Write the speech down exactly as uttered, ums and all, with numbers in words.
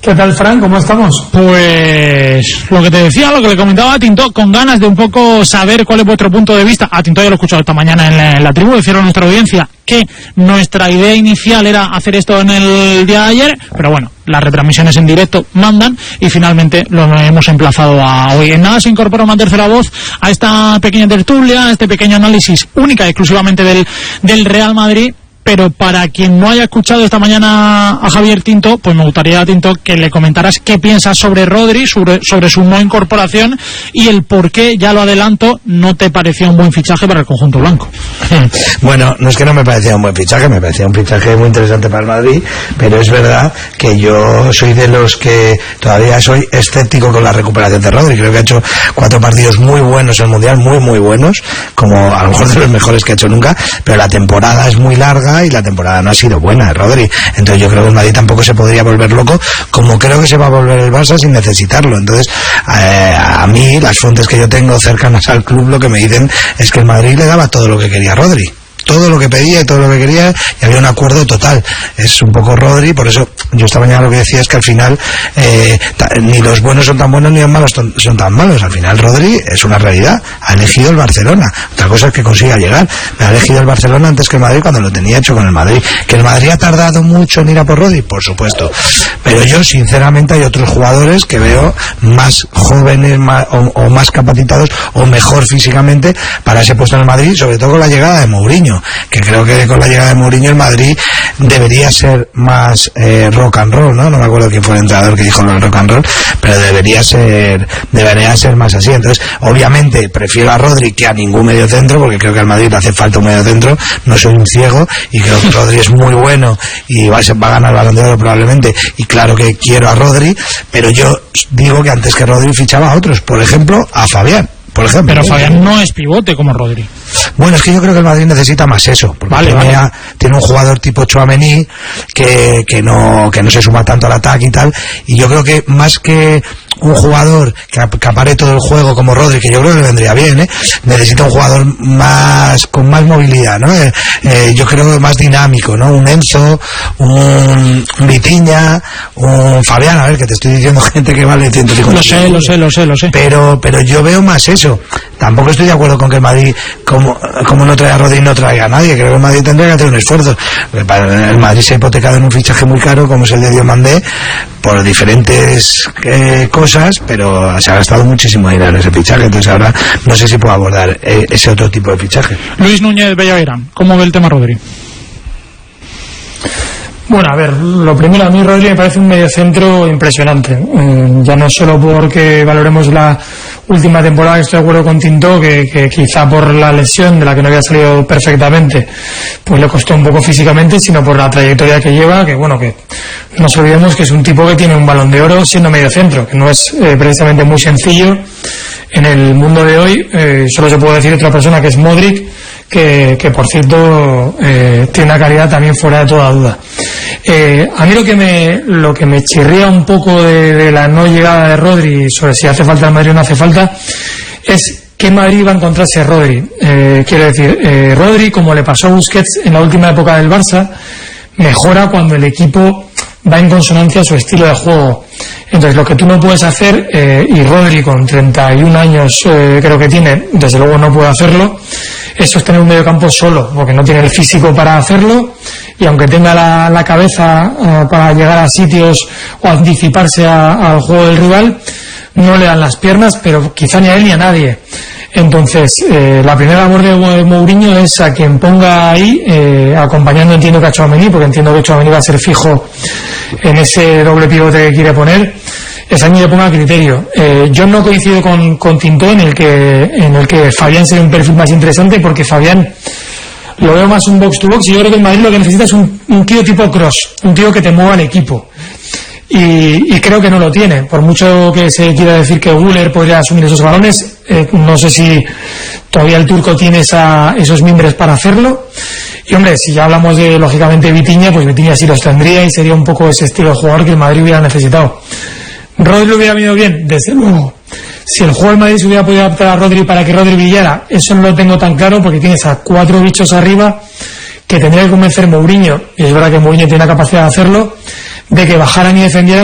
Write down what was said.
¿Qué tal, Fran? ¿Cómo estamos? Pues lo que te decía, lo que le comentaba a Tinto, con ganas de un poco saber cuál es vuestro punto de vista. A Tinto ya lo he escuchado esta mañana en la, en la tribu, decían a nuestra audiencia que nuestra idea inicial era hacer esto en el día de ayer, pero bueno, las retransmisiones en directo mandan y finalmente lo hemos emplazado a hoy. En nada se incorpora una tercera voz a esta pequeña tertulia, a este pequeño análisis única y exclusivamente del, del Real Madrid. Pero para quien no haya escuchado esta mañana a Javier Tinto, pues me gustaría, Tinto, que le comentaras qué piensas sobre Rodri, sobre, sobre su no incorporación y el por qué, ya lo adelanto, no te parecía un buen fichaje para el conjunto blanco. Bueno, no es que no me parecía un buen fichaje, me parecía un fichaje muy interesante para el Madrid, pero es verdad que yo soy de los que todavía soy escéptico con la recuperación de Rodri. Creo que ha hecho cuatro partidos muy buenos en el Mundial, muy muy buenos, como a lo mejor de los mejores que ha hecho nunca, pero la temporada es muy larga y la temporada no ha sido buena, Rodri. Entonces yo creo que el Madrid tampoco se podría volver loco, como creo que se va a volver el Barça sin necesitarlo. Entonces eh, a mí, las fuentes que yo tengo cercanas al club, lo que me dicen es que el Madrid le daba todo lo que quería a Rodri, todo lo que pedía y todo lo que quería, y había un acuerdo total. Es un poco Rodri, por eso yo esta mañana lo que decía es que al final eh, ta, ni los buenos son tan buenos ni los malos ton, son tan malos. Al final Rodri es una realidad, ha elegido el Barcelona. Otra cosa es que consiga llegar, me ha elegido el Barcelona antes que el Madrid cuando lo tenía hecho con el Madrid. ¿Que el Madrid ha tardado mucho en ir a por Rodri? Por supuesto, pero yo sinceramente hay otros jugadores que veo más jóvenes más, o, o más capacitados o mejor físicamente para ese puesto en el Madrid, sobre todo con la llegada de Mourinho, que creo que con la llegada de Mourinho el Madrid debería ser más eh, rock and roll, ¿no? No me acuerdo quién fue el entrenador que dijo lo del rock and roll, pero debería ser debería ser más así. Entonces, obviamente, prefiero a Rodri que a ningún mediocentro, porque creo que al Madrid le hace falta un mediocentro, no soy un ciego, y creo que Rodri es muy bueno y va a, va a ganar el Balón de Oro probablemente, y claro que quiero a Rodri, pero yo digo que antes que Rodri fichaba a otros, por ejemplo, a Fabián. Por ejemplo, pero Fabián no es pivote como Rodri. Bueno, es que yo creo que el Madrid necesita más eso, porque vale, tiene, vale. tiene un jugador tipo Tchouaméni que, que no que no se suma tanto al ataque y tal, y yo creo que más que un jugador que acapare todo el juego como Rodri, que yo creo que le vendría bien, ¿eh? Necesita un jugador más con más movilidad, ¿no? Eh, eh, yo creo que más dinámico, ¿no? Un Enzo, un, un Vitinha, un Fabián, a ver, que te estoy diciendo gente que vale ciento cincuenta. Lo sé, lo sé, lo sé, lo sé. Pero, pero yo veo más eso. Tampoco estoy de acuerdo con que el Madrid, como, como no trae a Rodri, no traiga a nadie. Creo que el Madrid tendría que hacer un esfuerzo. El Madrid se ha hipotecado en un fichaje muy caro, como es el de Diomandé, por diferentes eh, cosas, pero se ha gastado muchísimo dinero en ese fichaje. Entonces ahora no sé si puedo abordar eh, ese otro tipo de fichaje. Luis Núñez Bellaverán, ¿cómo ve el tema Rodri? Bueno, a ver, lo primero, a mí Rodri me parece un mediocentro impresionante. Eh, ya no solo porque valoremos la última temporada, que estoy de acuerdo con Tinto, que, que quizá por la lesión de la que no había salido perfectamente, pues le costó un poco físicamente, sino por la trayectoria que lleva, que bueno, que no nos olvidemos que es un tipo que tiene un Balón de Oro siendo mediocentro, que no es eh, precisamente muy sencillo en el mundo de hoy. Eh, solo se puede decir otra persona, que es Modric, que, que por cierto eh, tiene una calidad también fuera de toda duda. Eh, a mí lo que me lo que me chirría un poco de, de la no llegada de Rodri, sobre si hace falta el Madrid o no hace falta, es que Madrid va a encontrarse a Rodri. Eh, quiero decir, eh, Rodri, como le pasó a Busquets en la última época del Barça, mejora cuando el equipo va en consonancia a su estilo de juego. Entonces, lo que tú no puedes hacer, eh, y Rodri con treinta y un años eh, creo que tiene, desde luego no puede hacerlo, es sostener un mediocampo solo, porque no tiene el físico para hacerlo, y aunque tenga la, la cabeza uh, para llegar a sitios o anticiparse a, al juego del rival, no le dan las piernas, pero quizá ni a él ni a nadie. Entonces, eh, la primera labor de Mourinho es a quien ponga ahí, eh, acompañando, entiendo que a Tchouaméni, porque entiendo que Tchouaméni va a ser fijo en ese doble pivote que quiere poner, es a quien le ponga criterio. Eh, yo no coincido con, con Tinto en el que en el que Fabián sería un perfil más interesante, porque Fabián lo veo más un box to box, y yo creo que el Madrid lo que necesita es un, un tío tipo Kroos, un tío que te mueva el equipo. Y, y creo que no lo tiene, por mucho que se quiera decir que Güler podría asumir esos balones, eh, no sé si todavía el turco tiene esa, esos mimbres para hacerlo. Y hombre, si ya hablamos de, lógicamente, Vitinha, pues Vitinha sí los tendría y sería un poco ese estilo de jugador que el Madrid hubiera necesitado. ¿Rodri le hubiera venido bien? Desde luego. Si el juego del Madrid se hubiera podido adaptar a Rodri para que Rodri brillara, eso no lo tengo tan claro, porque tienes a cuatro bichos arriba que tendría que convencer Mourinho, y es verdad que Mourinho tiene la capacidad de hacerlo, de que bajaran y defendieran